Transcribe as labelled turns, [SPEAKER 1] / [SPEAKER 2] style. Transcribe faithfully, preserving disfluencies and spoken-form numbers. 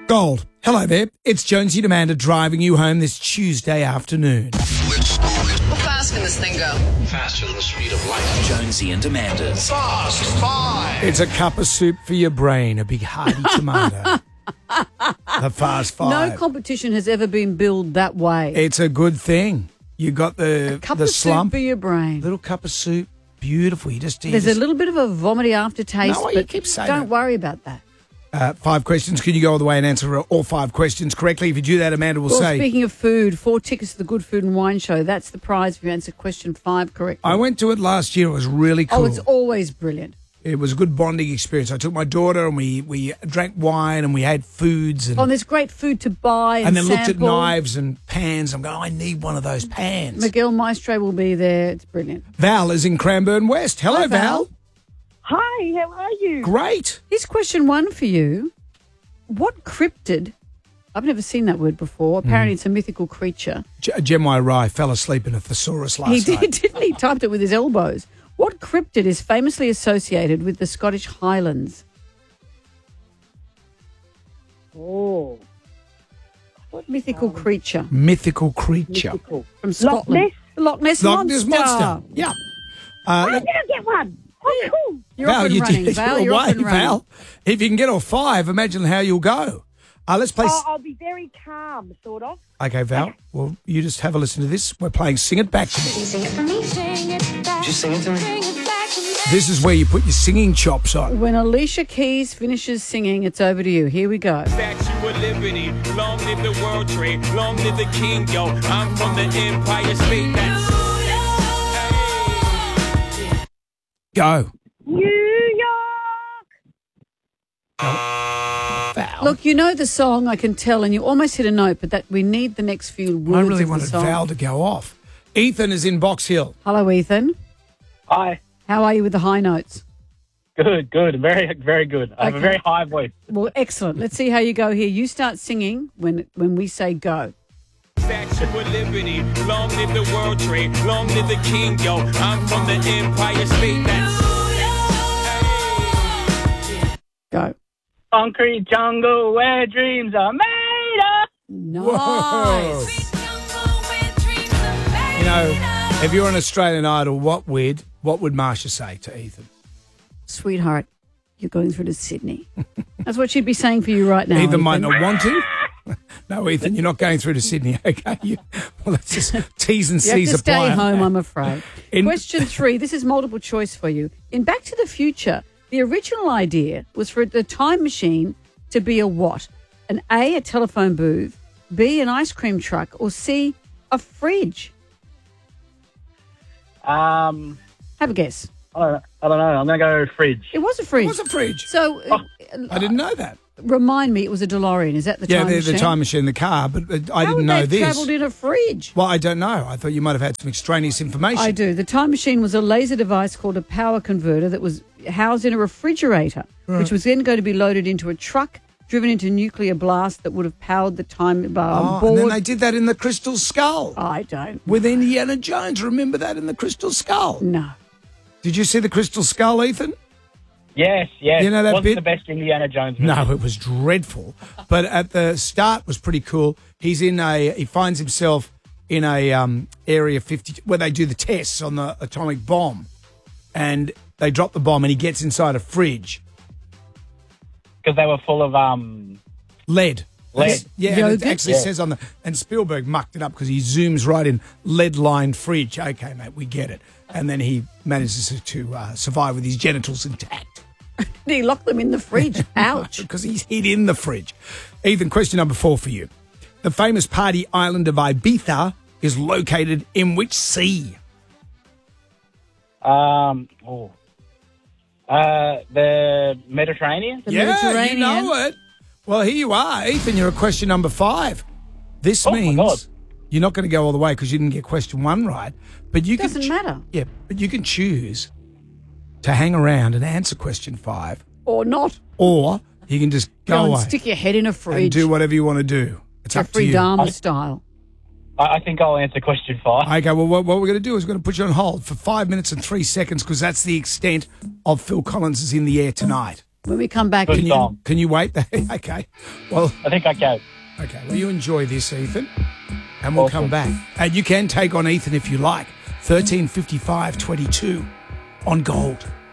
[SPEAKER 1] Gold. Hello there. It's Jonesy and Amanda driving you home this Tuesday afternoon.
[SPEAKER 2] How fast can this thing go?
[SPEAKER 3] Faster than the speed of light.
[SPEAKER 4] Jonesy and Amanda's
[SPEAKER 3] Fast Five.
[SPEAKER 1] It's a cup of soup for your brain, a big hearty tomato. The Fast Five.
[SPEAKER 5] No competition has ever been billed that way.
[SPEAKER 1] It's a good thing. You got the
[SPEAKER 5] a cup
[SPEAKER 1] the
[SPEAKER 5] of
[SPEAKER 1] slump.
[SPEAKER 5] soup for your brain.
[SPEAKER 1] Little cup of soup. Beautiful. You just you
[SPEAKER 5] There's
[SPEAKER 1] just,
[SPEAKER 5] a little bit of a vomity aftertaste,
[SPEAKER 1] No, you
[SPEAKER 5] but
[SPEAKER 1] keep saying
[SPEAKER 5] don't
[SPEAKER 1] that.
[SPEAKER 5] worry about that.
[SPEAKER 1] Uh, five questions. Can you go all the way and answer all five questions correctly? If you do that, Amanda will
[SPEAKER 5] Well,
[SPEAKER 1] say.
[SPEAKER 5] speaking of food, four tickets to the Good Food and Wine Show. That's the prize if you answer question five correctly.
[SPEAKER 1] I went to it last year. It was really cool.
[SPEAKER 5] Oh, it's always brilliant.
[SPEAKER 1] It was a good bonding experience. I took my daughter and we, we drank wine and we had foods and,
[SPEAKER 5] Oh, and there's great food to buy and,
[SPEAKER 1] and then
[SPEAKER 5] sample.
[SPEAKER 1] looked at knives and pans. I'm going, I need one of those pans.
[SPEAKER 5] Miguel Maestre will be there. It's brilliant.
[SPEAKER 1] Val is in Cranbourne West. Hello,
[SPEAKER 5] Hi, Val.
[SPEAKER 1] Val.
[SPEAKER 6] Hi, how are you?
[SPEAKER 1] Great.
[SPEAKER 5] Here's question one for you. What cryptid, I've never seen that word before. Apparently it's a mythical creature.
[SPEAKER 1] J- Gemini Rye fell asleep in a thesaurus last
[SPEAKER 5] He
[SPEAKER 1] night.
[SPEAKER 5] did, didn't he? Typed it with his elbows. What cryptid is famously associated with the Scottish Highlands?
[SPEAKER 6] Oh,
[SPEAKER 5] What mythical creature
[SPEAKER 1] Mythical creature.
[SPEAKER 6] mythical.
[SPEAKER 5] from
[SPEAKER 6] Loch
[SPEAKER 5] Scotland?
[SPEAKER 6] Ness?
[SPEAKER 5] Loch Ness
[SPEAKER 1] Loch
[SPEAKER 5] Monster.
[SPEAKER 1] Ness Monster. Yeah. Uh,
[SPEAKER 6] I
[SPEAKER 1] look,
[SPEAKER 6] didn't get one. Oh, cool.
[SPEAKER 5] You're
[SPEAKER 1] Val,
[SPEAKER 5] off and
[SPEAKER 1] you
[SPEAKER 5] running,
[SPEAKER 1] did.
[SPEAKER 5] Val.
[SPEAKER 1] You're
[SPEAKER 5] You're off
[SPEAKER 1] away,
[SPEAKER 5] and running.
[SPEAKER 1] Val. If you can get all five, imagine how you'll go. Uh, let's play.
[SPEAKER 6] Oh, I'll be very calm, sort of.
[SPEAKER 1] Okay, Val. Well, you just have a listen to this. We're playing Sing It Back to Me.
[SPEAKER 7] Sing it for me. Sing it back.
[SPEAKER 3] Just sing it to me.
[SPEAKER 7] Sing it back to me.
[SPEAKER 1] This is where you put your singing chops on.
[SPEAKER 5] When Alicia Keys finishes singing, it's over to you. Here we go.
[SPEAKER 8] Statue of Liberty, long live the World Trade, long live the King, yo. I'm from the Empire State. That's
[SPEAKER 1] Go.
[SPEAKER 6] New York.
[SPEAKER 1] Val.
[SPEAKER 5] Look, you know the song, I can tell, and you almost hit a note, but that we need the next few words
[SPEAKER 1] I really
[SPEAKER 5] of the
[SPEAKER 1] wanted
[SPEAKER 5] song.
[SPEAKER 1] Val to go off. Ethan is in Box Hill.
[SPEAKER 5] Hello, Ethan.
[SPEAKER 9] Hi.
[SPEAKER 5] How are you with the high notes?
[SPEAKER 9] Good, good. Very, very good. I have a
[SPEAKER 5] Okay.
[SPEAKER 9] very high voice.
[SPEAKER 5] Well, excellent. Let's see how you go here. You start singing when when we say go.
[SPEAKER 8] Statue of Liberty, long live the World Trade, long live the King, yo. I'm from the Empire State. That's
[SPEAKER 5] Go.
[SPEAKER 9] Concrete jungle where dreams are made up.
[SPEAKER 5] Nice.
[SPEAKER 1] You know, if you're an Australian Idol, what would what would Marsha say to Ethan?
[SPEAKER 5] Sweetheart, you're going through to Sydney. That's what she'd be saying for you right now.
[SPEAKER 1] Ethan might not want to. No, Ethan, you're not going through to Sydney, okay? You, well, that's just T's and
[SPEAKER 5] You have
[SPEAKER 1] C's
[SPEAKER 5] to stay
[SPEAKER 1] apply.
[SPEAKER 5] home, I'm afraid.
[SPEAKER 1] In-
[SPEAKER 5] Question three. This is multiple choice for you. In Back to the Future, the original idea was for the time machine to be a what? An A, a telephone booth, B, an ice cream truck, or C, a fridge?
[SPEAKER 9] Um,
[SPEAKER 5] Have a guess.
[SPEAKER 9] I don't, I don't know. I'm going to go fridge.
[SPEAKER 5] It was a fridge.
[SPEAKER 1] It was a fridge.
[SPEAKER 5] So, uh,
[SPEAKER 1] I didn't know that.
[SPEAKER 5] remind me, it was a DeLorean. Is that the
[SPEAKER 1] Yeah,
[SPEAKER 5] time
[SPEAKER 1] the,
[SPEAKER 5] machine?
[SPEAKER 1] the time machine, the car, but uh, I
[SPEAKER 5] How
[SPEAKER 1] didn't
[SPEAKER 5] would
[SPEAKER 1] know
[SPEAKER 5] they
[SPEAKER 1] this.
[SPEAKER 5] have travelled in a fridge?
[SPEAKER 1] Well, I don't know. I thought you might have had some extraneous information.
[SPEAKER 5] I do. The time machine was a laser device called a power converter that was housed in a refrigerator, which was then going to be loaded into a truck, driven into nuclear blast that would have powered the time bomb
[SPEAKER 1] Oh,
[SPEAKER 5] board.
[SPEAKER 1] and then they did that in the Crystal Skull
[SPEAKER 5] I don't.
[SPEAKER 1] with Indiana Jones. Remember that in the Crystal Skull?
[SPEAKER 5] No.
[SPEAKER 1] Did you see the Crystal Skull, Ethan?
[SPEAKER 9] Yes, yes.
[SPEAKER 1] You know that
[SPEAKER 9] Wasn't
[SPEAKER 1] bit?
[SPEAKER 9] the best Indiana Jones movie.
[SPEAKER 1] No, it was dreadful. But at the start was pretty cool. He's in a, he finds himself in a um, area fifty where they do the tests on the atomic bomb, and they drop the bomb, and he gets inside a fridge.
[SPEAKER 9] Because they were full of um.
[SPEAKER 1] Lead.
[SPEAKER 9] Lead.
[SPEAKER 1] It's- Yeah, and it
[SPEAKER 5] Yogurt?
[SPEAKER 1] actually
[SPEAKER 9] Yeah.
[SPEAKER 1] says on the, and Spielberg mucked it up because he zooms right in, lead-lined fridge. Okay, mate, we get it. And then he manages to, to uh, survive with his genitals intact.
[SPEAKER 5] Did he lock them in the fridge? Ouch.
[SPEAKER 1] Because he's hid in the fridge. Ethan, question number four for you. The famous party island of Ibiza is located in which sea?
[SPEAKER 9] Um. Oh. Uh, the Mediterranean.
[SPEAKER 5] The
[SPEAKER 1] yeah,
[SPEAKER 5] Mediterranean.
[SPEAKER 1] you know it. Well, here you are, Ethan. You're at question number five. This
[SPEAKER 9] Oh, my
[SPEAKER 1] means
[SPEAKER 9] God.
[SPEAKER 1] you're not going to go all the way because you didn't get question one right. But you
[SPEAKER 5] Doesn't
[SPEAKER 1] can
[SPEAKER 5] matter.
[SPEAKER 1] Yeah, but you can choose to hang around and answer question five,
[SPEAKER 5] Or not.
[SPEAKER 1] or you can just go,
[SPEAKER 5] Go and
[SPEAKER 1] away
[SPEAKER 5] stick your head in a
[SPEAKER 1] and
[SPEAKER 5] fridge.
[SPEAKER 1] do whatever you want to do. It's up to
[SPEAKER 5] Jeffrey
[SPEAKER 1] you.
[SPEAKER 5] Dahmer style.
[SPEAKER 9] I, I think I'll answer question five.
[SPEAKER 1] Okay, well, what, what we're going to do is we're going to put you on hold for five minutes and three seconds because that's the extent of Phil Collins is in the air tonight.
[SPEAKER 5] When we come back,
[SPEAKER 9] Good
[SPEAKER 1] Can you,
[SPEAKER 9] song.
[SPEAKER 1] can you wait? Okay. Well,
[SPEAKER 9] I think I can.
[SPEAKER 1] okay. Well, you enjoy this, Ethan, and we'll
[SPEAKER 9] Awesome.
[SPEAKER 1] come back. And you can take on Ethan if you like. thirteen fifty-five twenty-two on Gold.